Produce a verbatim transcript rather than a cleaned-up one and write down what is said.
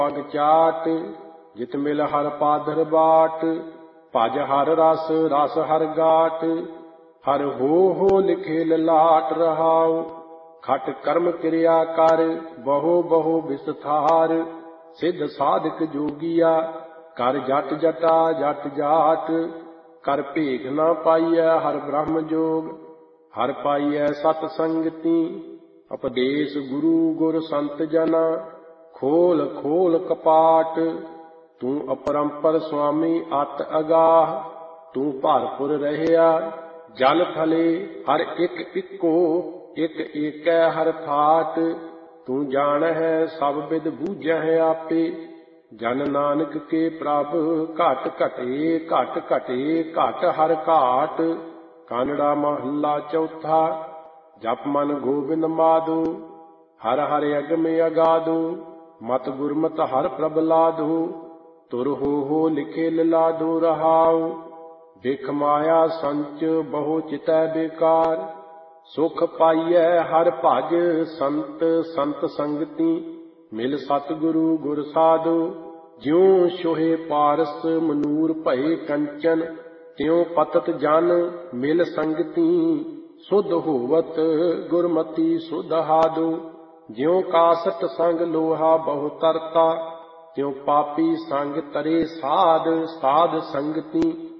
पग चाट जित मिल हर पाधर बाट। भज हर रस रस हर गाट। हर हो हो लिखे ललाट रहाओ। खट कर्म क्रिया कर बहु बहु विस्तार। सिद्ध साधक जोगिया कर जट जटा जट जाट। कर भेख न पाइय हर ब्रह्म जोग। हर पाइय सत संगति। उपदेश गुरु गुर संत जना। खोल खोल कपाट। तू अपरंपर स्वामी अत अगाह। तू भरपुर रहया जल थले। हर एक इको एक एकै हर ठाट। तू जान है सब विद बूझह आपे। जन नानक के प्रभ घट घटे घट घटे घट हर घाट। कानड़ा महला चौथा। जप मन गोबिंद माधो। हर हर अगम अगाधो। मत गुरमत हर प्रभ लाधो। तुर हो हो लिखे लाधो रहाओ। बिख माया संच बहु चितै बेकार। सुख पाइय हर भज संत संत संगति। मिल सतगुरु गुर साधो। ज्यों सोहे पारस मनूर भये कंचन। त्यों पतत जन मिल संगति। सुध होवत गुरमति सुध हादो। ज्यों कासट संग लोहा बहु तरता। त्यों पापी संग तरे साध साध संगति।